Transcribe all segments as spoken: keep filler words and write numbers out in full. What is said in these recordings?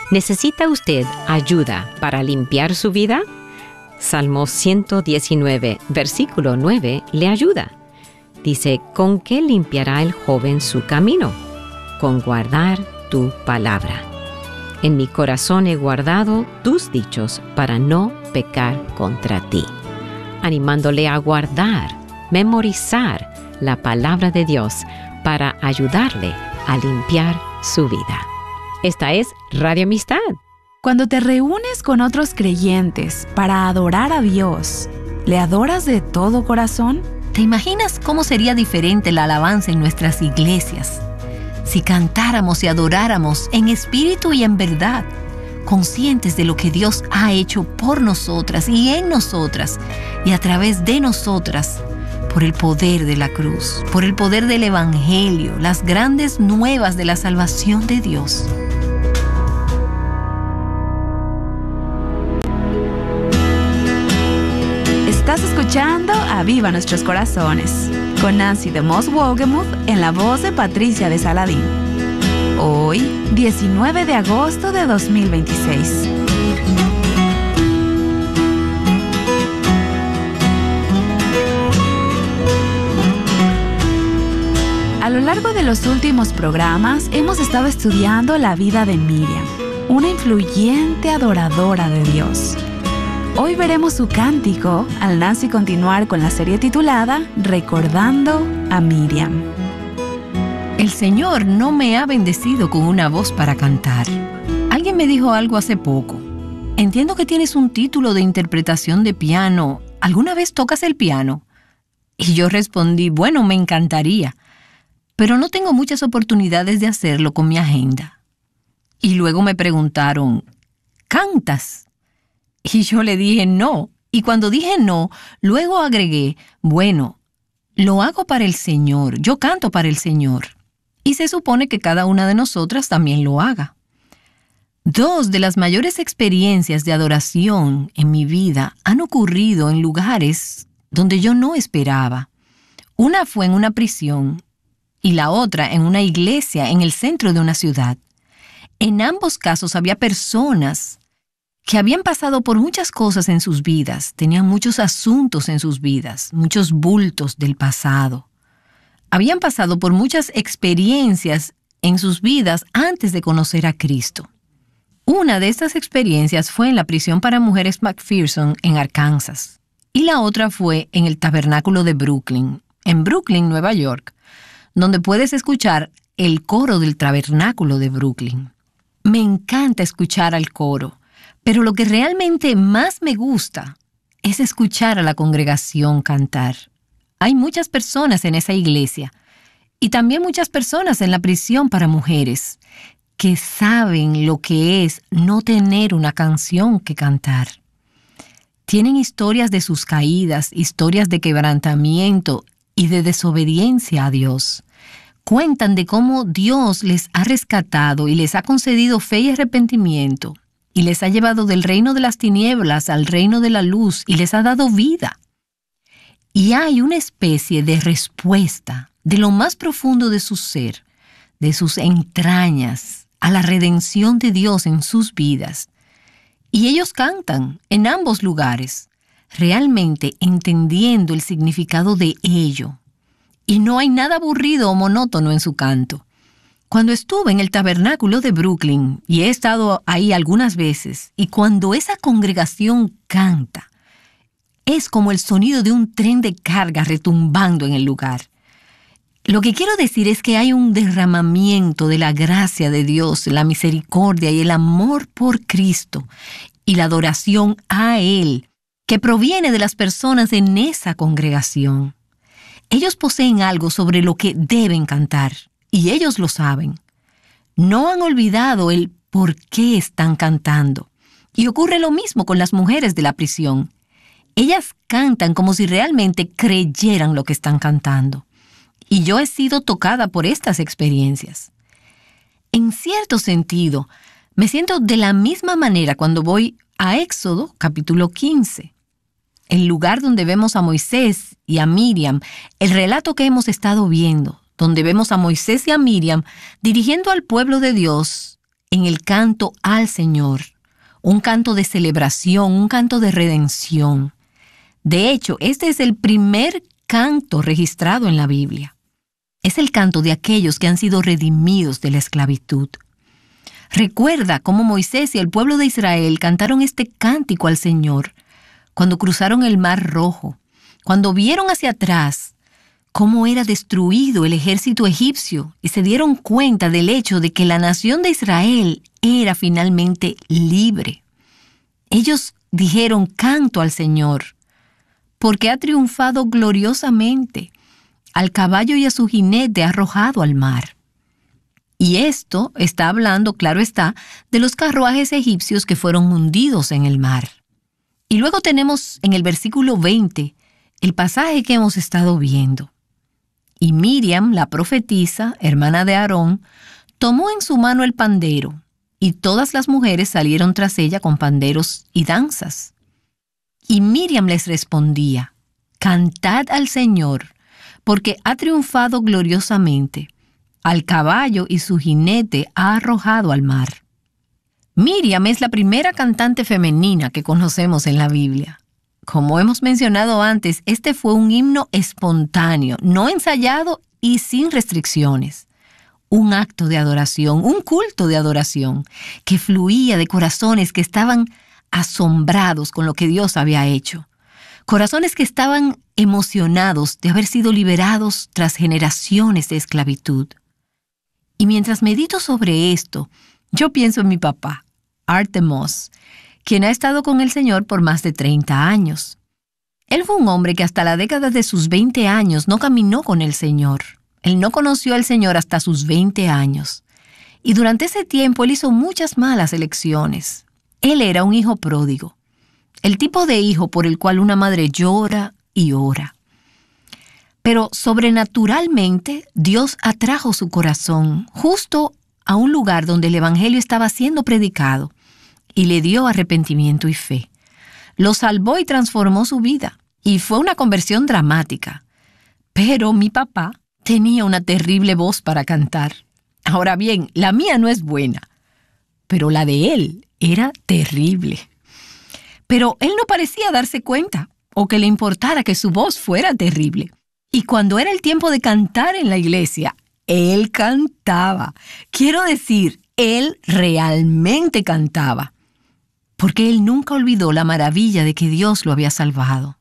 ¿Necesita usted ayuda para limpiar su vida? Salmo ciento diecinueve, versículo nueve, le ayuda. Dice, ¿con qué limpiará el joven su camino? Con guardar tu palabra. En mi corazón he guardado tus dichos para no pecar contra ti. Animándole a guardar, memorizar la palabra de Dios para ayudarle a limpiar su vida. Esta es Radio Amistad. Cuando te reúnes con otros creyentes para adorar a Dios, ¿le adoras de todo corazón? ¿Te imaginas cómo sería diferente la alabanza en nuestras iglesias si cantáramos y adoráramos en espíritu y en verdad, conscientes de lo que Dios ha hecho por nosotras y en nosotras y a través de nosotras, por el poder de la cruz, por el poder del Evangelio, las grandes nuevas de la salvación de Dios? Estás escuchando Aviva Nuestros Corazones con Nancy de Moss Wogemuth en la voz de Patricia de Saladín. Hoy, diecinueve de agosto de dos mil veintiséis. A lo largo de los últimos programas hemos estado estudiando la vida de Miriam, una influyente adoradora de Dios. Hoy veremos su cántico al Nancy continuar con la serie titulada Recordando a Miriam. El Señor no me ha bendecido con una voz para cantar. Alguien me dijo algo hace poco. Entiendo que tienes un título de interpretación de piano. ¿Alguna vez tocas el piano? Y yo respondí, bueno, me encantaría, pero no tengo muchas oportunidades de hacerlo con mi agenda. Y luego me preguntaron, ¿cantas? Y yo le dije no. Y cuando dije no, luego agregué, bueno, lo hago para el Señor, yo canto para el Señor. Y se supone que cada una de nosotras también lo haga. Dos de las mayores experiencias de adoración en mi vida han ocurrido en lugares donde yo no esperaba. Una fue en una prisión y la otra en una iglesia en el centro de una ciudad. En ambos casos había personas que habían pasado por muchas cosas en sus vidas, tenían muchos asuntos en sus vidas, muchos bultos del pasado. Habían pasado por muchas experiencias en sus vidas antes de conocer a Cristo. Una de estas experiencias fue en la prisión para mujeres McPherson en Arkansas, y la otra fue en el Tabernáculo de Brooklyn, en Brooklyn, Nueva York, donde puedes escuchar el coro del Tabernáculo de Brooklyn. Me encanta escuchar al coro. Pero lo que realmente más me gusta es escuchar a la congregación cantar. Hay muchas personas en esa iglesia y también muchas personas en la prisión para mujeres que saben lo que es no tener una canción que cantar. Tienen historias de sus caídas, historias de quebrantamiento y de desobediencia a Dios. Cuentan de cómo Dios les ha rescatado y les ha concedido fe y arrepentimiento. Y les ha llevado del reino de las tinieblas al reino de la luz y les ha dado vida. Y hay una especie de respuesta de lo más profundo de su ser, de sus entrañas, a la redención de Dios en sus vidas. Y ellos cantan en ambos lugares, realmente entendiendo el significado de ello. Y no hay nada aburrido o monótono en su canto. Cuando estuve en el Tabernáculo de Brooklyn, y he estado ahí algunas veces, y cuando esa congregación canta, es como el sonido de un tren de carga retumbando en el lugar. Lo que quiero decir es que hay un derramamiento de la gracia de Dios, la misericordia y el amor por Cristo, y la adoración a Él, que proviene de las personas en esa congregación. Ellos poseen algo sobre lo que deben cantar. Y ellos lo saben. No han olvidado el por qué están cantando. Y ocurre lo mismo con las mujeres de la prisión. Ellas cantan como si realmente creyeran lo que están cantando. Y yo he sido tocada por estas experiencias. En cierto sentido, me siento de la misma manera cuando voy a Éxodo, capítulo quince. El lugar donde vemos a Moisés y a Miriam, el relato que hemos estado viendo, donde vemos a Moisés y a Miriam dirigiendo al pueblo de Dios en el canto al Señor, un canto de celebración, un canto de redención. De hecho, este es el primer canto registrado en la Biblia. Es el canto de aquellos que han sido redimidos de la esclavitud. Recuerda cómo Moisés y el pueblo de Israel cantaron este cántico al Señor cuando cruzaron el Mar Rojo, cuando vieron hacia atrás cómo era destruido el ejército egipcio y se dieron cuenta del hecho de que la nación de Israel era finalmente libre. Ellos dijeron canto al Señor, porque ha triunfado gloriosamente, al caballo y a su jinete arrojado al mar. Y esto está hablando, claro está, de los carruajes egipcios que fueron hundidos en el mar. Y luego tenemos en el versículo veinte el pasaje que hemos estado viendo. Y Miriam, la profetisa, hermana de Aarón, tomó en su mano el pandero, y todas las mujeres salieron tras ella con panderos y danzas. Y Miriam les respondía, cantad al Señor, porque ha triunfado gloriosamente. Al caballo y su jinete ha arrojado al mar. Miriam es la primera cantante femenina que conocemos en la Biblia. Como hemos mencionado antes, este fue un himno espontáneo, no ensayado y sin restricciones. Un acto de adoración, un culto de adoración, que fluía de corazones que estaban asombrados con lo que Dios había hecho. Corazones que estaban emocionados de haber sido liberados tras generaciones de esclavitud. Y mientras medito sobre esto, yo pienso en mi papá, Art DeMoss, quien ha estado con el Señor por más de treinta años. Él fue un hombre que hasta la década de sus veinte años no caminó con el Señor. Él no conoció al Señor hasta sus veinte años. Y durante ese tiempo él hizo muchas malas elecciones. Él era un hijo pródigo, el tipo de hijo por el cual una madre llora y ora. Pero sobrenaturalmente Dios atrajo su corazón justo a un lugar donde el evangelio estaba siendo predicado y le dio arrepentimiento y fe. Lo salvó y transformó su vida, y fue una conversión dramática. Pero mi papá tenía una terrible voz para cantar. Ahora bien, la mía no es buena, pero la de él era terrible. Pero él no parecía darse cuenta o que le importara que su voz fuera terrible. Y cuando era el tiempo de cantar en la iglesia, él cantaba. Quiero decir, él realmente cantaba, porque él nunca olvidó la maravilla de que Dios lo había salvado.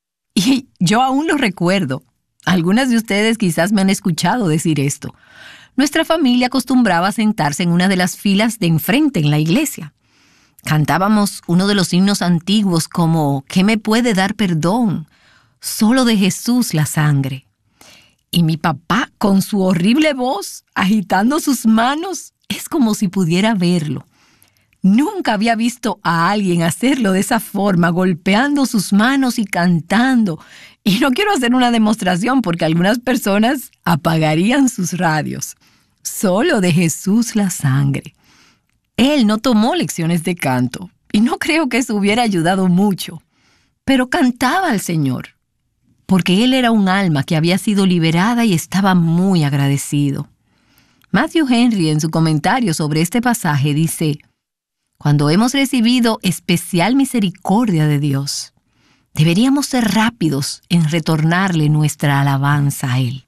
Y yo aún lo recuerdo. Algunas de ustedes quizás me han escuchado decir esto. Nuestra familia acostumbraba a sentarse en una de las filas de enfrente en la iglesia. Cantábamos uno de los himnos antiguos como ¿qué me puede dar perdón? Solo de Jesús la sangre. Y mi papá, con su horrible voz, agitando sus manos, es como si pudiera verlo. Nunca había visto a alguien hacerlo de esa forma, golpeando sus manos y cantando. Y no quiero hacer una demostración porque algunas personas apagarían sus radios. Solo de Jesús la sangre. Él no tomó lecciones de canto y no creo que eso hubiera ayudado mucho. Pero cantaba al Señor, porque él era un alma que había sido liberada y estaba muy agradecido. Matthew Henry, en su comentario sobre este pasaje, dice: cuando hemos recibido especial misericordia de Dios, deberíamos ser rápidos en retornarle nuestra alabanza a Él.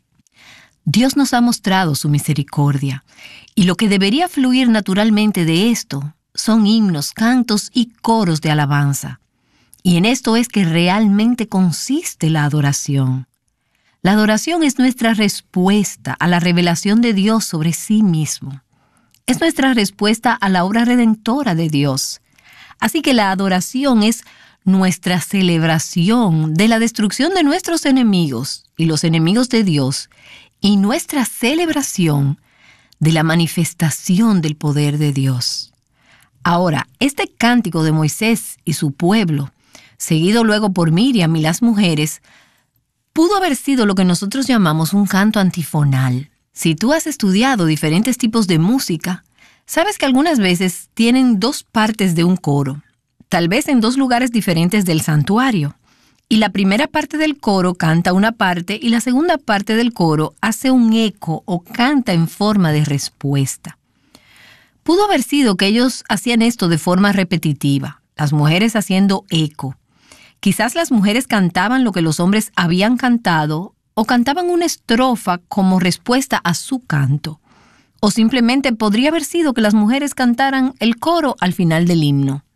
Dios nos ha mostrado su misericordia, y lo que debería fluir naturalmente de esto son himnos, cantos y coros de alabanza. Y en esto es que realmente consiste la adoración. La adoración es nuestra respuesta a la revelación de Dios sobre sí mismo. Es nuestra respuesta a la obra redentora de Dios. Así que la adoración es nuestra celebración de la destrucción de nuestros enemigos y los enemigos de Dios, y nuestra celebración de la manifestación del poder de Dios. Ahora, este cántico de Moisés y su pueblo, seguido luego por Miriam y las mujeres, pudo haber sido lo que nosotros llamamos un canto antifonal. Si tú has estudiado diferentes tipos de música, sabes que algunas veces tienen dos partes de un coro, tal vez en dos lugares diferentes del santuario. Y la primera parte del coro canta una parte y la segunda parte del coro hace un eco o canta en forma de respuesta. Pudo haber sido que ellos hacían esto de forma repetitiva, las mujeres haciendo eco. Quizás las mujeres cantaban lo que los hombres habían cantado o cantaban una estrofa como respuesta a su canto. O simplemente podría haber sido que las mujeres cantaran el coro al final del himno.